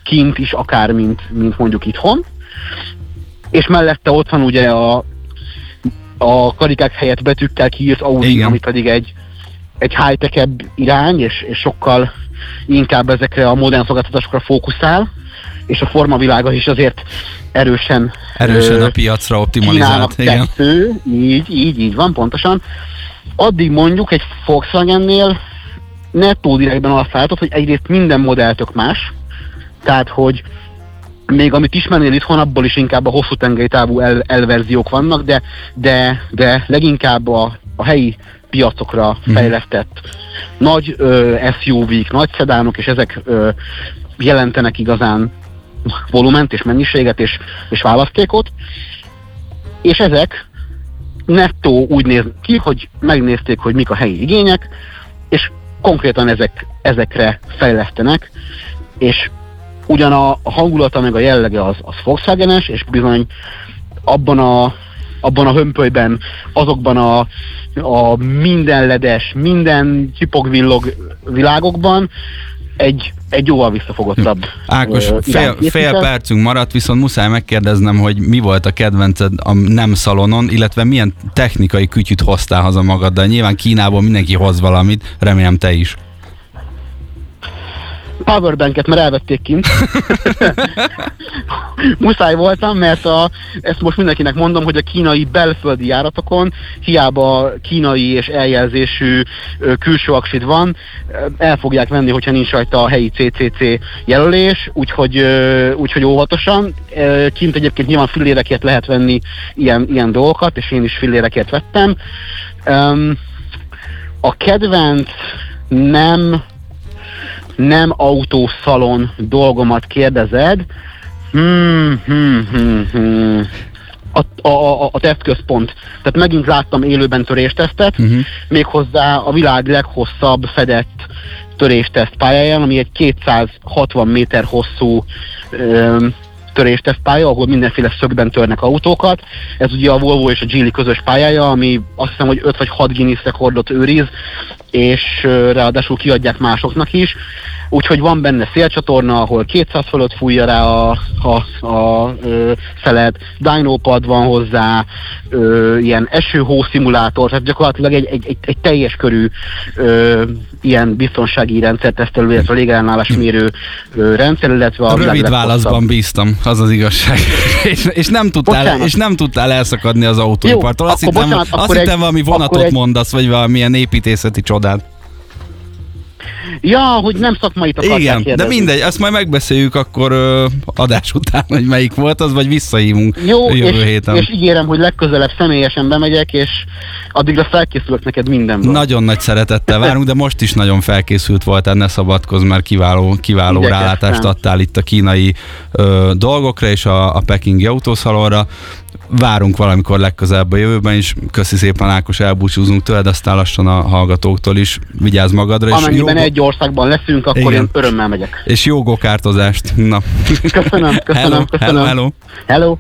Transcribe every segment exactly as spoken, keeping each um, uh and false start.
kint is akár, mint, mint mondjuk itthon. És mellette ott van ugye a, a karikák helyett betűkkel kiírt Audi, igen, ami pedig egy, egy high-tech-ebb irány, és, és sokkal inkább ezekre a modern szolgáltatásokra fókuszál, és a formavilága is azért erősen erősen ö, a piacra optimalizált. Igen. Kettő, így, így, így van, pontosan. Addig mondjuk egy Volkswagennél nettó direktben azt látod, hogy egyrészt minden modell tök más, tehát hogy még amit ismernél itthon, abból is inkább a hosszú tengely távú el, elverziók vannak, de, de, de leginkább a, a helyi piacokra fejlesztett mm. nagy ö, es u vé-k, nagy szedánok, és ezek ö, jelentenek igazán volument és mennyiséget és, és választékot, és ezek nettó úgy néz ki, hogy megnézték, hogy mik a helyi igények, és konkrétan ezek, ezekre fejlesztenek, és ugyan a hangulata meg a jellege az, az Volkswagenes, és bizony abban a, abban a hömpölyben, azokban a, a minden ledes, minden csipog-villog világokban egy, egy jóval visszafogottabb. Ákos, fél, fél percünk maradt, viszont muszáj megkérdeznem, hogy mi volt a kedvenced a nem szalonon, illetve milyen technikai kütyüt hoztál haza magaddal. Nyilván Kínából mindenki hoz valamit, remélem te is. Powerbanket, mert elvették kint. Muszáj voltam, mert a, ezt most mindenkinek mondom, hogy a kínai belföldi járatokon hiába kínai és eljelzésű ö, külső aksid van, el fogják venni, hogyha nincs rajta a helyi cé cé cé jelölés, úgyhogy, ö, úgyhogy óvatosan. Kint egyébként nyilván fillérekért lehet venni ilyen, ilyen dolgokat, és én is fillérekért vettem. Um, a kedvenc nem nem autószalon dolgomat kérdezed. Hmm, hmm, hmm, hmm. A, a, a, a tesztközpont. Tehát megint láttam élőben töréstesztet, uh-huh. méghozzá a világ leghosszabb fedett törésteszt pályáján, ami egy kétszázhatvan méter hosszú ö, töréstesztpálya, ahol mindenféle szögben törnek autókat. Ez ugye a Volvo és a Geely közös pályája, ami azt hiszem, hogy öt vagy hat Guinness rekordot őriz, és uh, ráadásul kiadják másoknak is. Úgyhogy van benne szélcsatorna, ahol kétszáz fölött fújja rá a, a, a ö, szelet, dynopad van hozzá, ö, ilyen eső-hó szimulátor, tehát gyakorlatilag egy, egy, egy, egy teljes körű ö, ilyen biztonsági rendszer tesztelő, illetve a légellenállásmérő ö, rendszer, illetve a... Rövid válaszban bíztam, az az igazság. és, és, nem tudtál, és nem tudtál elszakadni az autóipartól. Azt hittem, bocsánat, azt hittem egy, valami vonatot egy... mondasz, vagy valamilyen építészeti csodát. Ja, hogy nem szakmait akarták igen, kérdezni. De mindegy, azt majd megbeszéljük akkor ö, adás után, hogy melyik volt az, vagy visszahívunk jó, jövő és, héten. és ígérem, hogy legközelebb személyesen bemegyek, és addigra felkészülök neked mindenből. Nagyon nagy szeretettel várunk, de most is nagyon felkészült voltál, ne szabadkozz, mert kiváló, kiváló rálátást adtál itt a kínai ö, dolgokra és a, a pekingi autószalonra. Várunk valamikor legközelebb a jövőben is. Köszi szépen, Ákos, elbúcsúzunk tőled, aztán lassan a hallgatóktól is. Vigyázz magadra. Amennyiben és jó... egy országban leszünk, akkor igen. Én örömmel megyek. És jó gokártozást. Na. Köszönöm, köszönöm, hello, köszönöm. Hello, hello.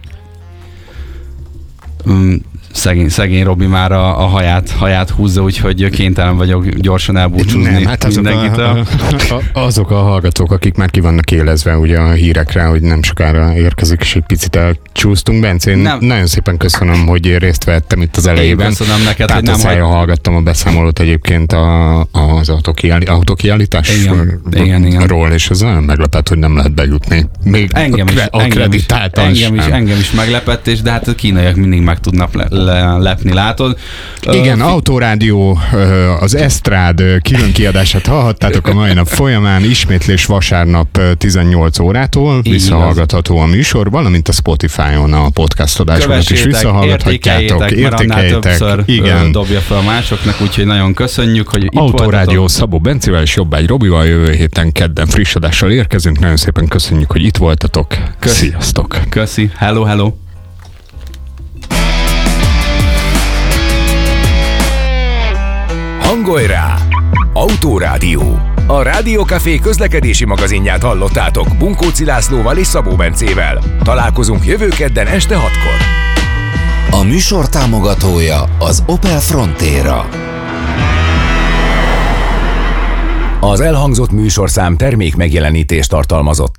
Um, Szegény, szegény Robi már a, a haját, haját húzza, úgyhogy kénytelen vagyok gyorsan elbúcsúzni. Nem, hát azok a, a, azok a hallgatók, akik már ki vannak élezve ugye a hírekre, hogy nem sokára érkezik, és egy picit elcsúsztunk. Bence, én nem. nagyon szépen köszönöm, hogy részt vettem itt az elejében. Én köszönöm neked, tehát hogy nem hagy... hallgattam a beszámolót egyébként a, az autókiállításról, igen, igen, igen. és ez nagyon meglepett, hogy nem lehet bejutni. Még engem is, a kreditáltan engem is, engem is meglepett, és de hát a kínaiak mindig meg tudnak le, le, lepni, látod? Igen, uh, Autorádió, az Esztrád külön kiadását hallhattátok a mai nap folyamán, ismétlés vasárnap tizennyolc órától, visszahallgatható a műsor, valamint a Spotify-on a podcast adásokat is visszahallgathatjátok. Értékeljétek, mert igen. Dobja fel másoknak, úgyhogy nagyon köszönjük, hogy itt Autorádió Szabó Bencével és Jobbágy Robival jövő héten kedden friss adással érkezünk. Nagyon szépen köszönjük, hogy itt voltatok. Köszi. Sziasztok! Köszi. Hello, hello! Hangolj rá! Autorádió. A Rádiókafé közlekedési magazinját hallottátok Bunkóci Lászlóval és Szabó Bencével. Találkozunk jövő kedden este hatkor. A műsor támogatója az Opel Frontera. Az elhangzott műsorszám termék megjelenítést tartalmazott.